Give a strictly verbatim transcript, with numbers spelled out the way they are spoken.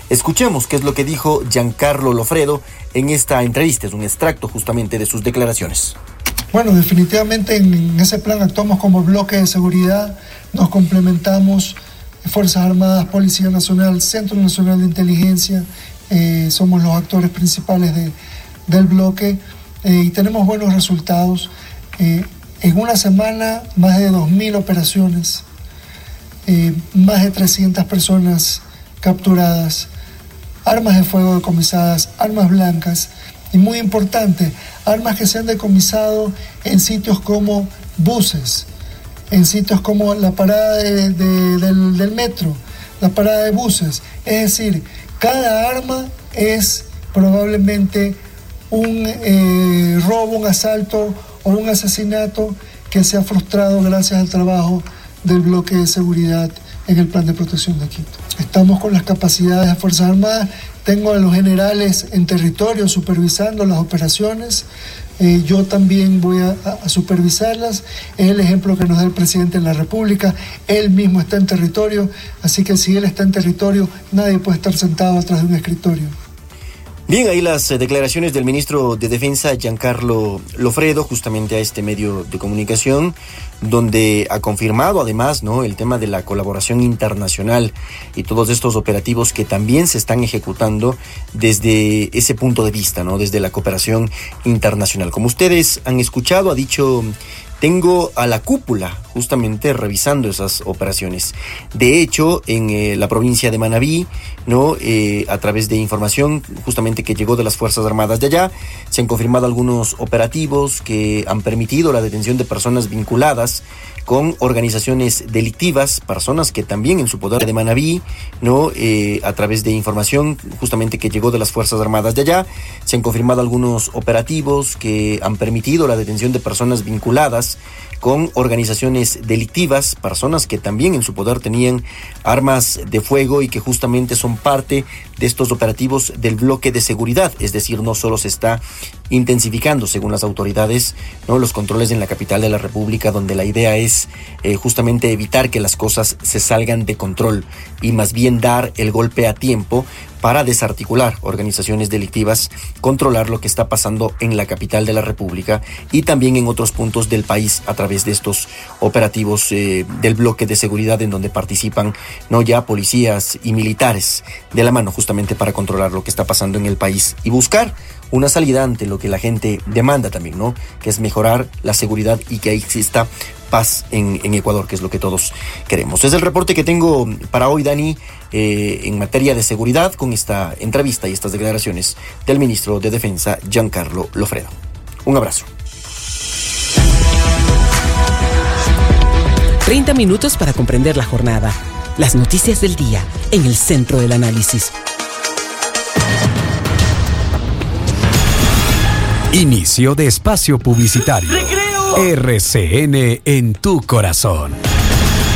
Escuchemos qué es lo que dijo Giancarlo Lofredo en esta entrevista. Es un extracto justamente de sus declaraciones. Bueno, definitivamente en ese plan actuamos como bloque de seguridad, nos complementamos, Fuerzas Armadas, Policía Nacional, Centro Nacional de Inteligencia, eh, somos los actores principales de, del bloque eh, y tenemos buenos resultados. Eh, en una semana, más de dos mil operaciones, eh, más de trescientas personas capturadas, armas de fuego decomisadas, armas blancas y muy importante, armas que se han decomisado en sitios como buses, en sitios como la parada de, de, del, del metro, la parada de buses. Es decir, cada arma es probablemente un eh, robo, un asalto o un asesinato que se ha frustrado gracias al trabajo del bloque de seguridad en el plan de protección de Quito. Estamos con las capacidades de Fuerzas Armadas, tengo a los generales en territorio supervisando las operaciones, eh, yo también voy a, a supervisarlas, es el ejemplo que nos da el presidente de la República, él mismo está en territorio, así que si él está en territorio, nadie puede estar sentado atrás de un escritorio. Bien, ahí las eh, declaraciones del ministro de Defensa, Giancarlo Lofredo, justamente a este medio de comunicación, donde ha confirmado además, ¿no?, el tema de la colaboración internacional y todos estos operativos que también se están ejecutando desde ese punto de vista, ¿no?, desde la cooperación internacional. Como ustedes han escuchado, ha dicho: tengo a la cúpula justamente revisando esas operaciones. De hecho, en eh, la provincia de Manabí, ¿no?, eh, a través de información justamente que llegó de las Fuerzas Armadas de allá, se han confirmado algunos operativos que han permitido la detención de personas vinculadas con organizaciones delictivas, personas que también en su poder de Manabí, ¿no?, eh, a través de información justamente que llegó de las Fuerzas Armadas de allá, se han confirmado algunos operativos que han permitido la detención de personas vinculadas con organizaciones delictivas, personas que también en su poder tenían armas de fuego y que justamente son parte de estos operativos del bloque de seguridad. Es decir, no solo se está intensificando, según las autoridades, ¿no?, los controles en la capital de la República, donde la idea es eh, justamente evitar que las cosas se salgan de control y más bien dar el golpe a tiempo para desarticular organizaciones delictivas, controlar lo que está pasando en la capital de la República y también en otros puntos del país a través de estos operativos eh, del bloque de seguridad, en donde participan no ya policías y militares de la mano, justamente para controlar lo que está pasando en el país y buscar una salida ante lo que la gente demanda también, ¿no?, que es mejorar la seguridad y que exista paz en, en Ecuador, que es lo que todos queremos. Es el reporte que tengo para hoy, Dani, eh, en materia de seguridad, con esta entrevista y estas declaraciones del ministro de Defensa, Giancarlo Lofredo. Un abrazo. treinta minutos para comprender la jornada. Las noticias del día en el centro del análisis. Inicio de espacio publicitario. ¡Recreo! R C N en tu corazón.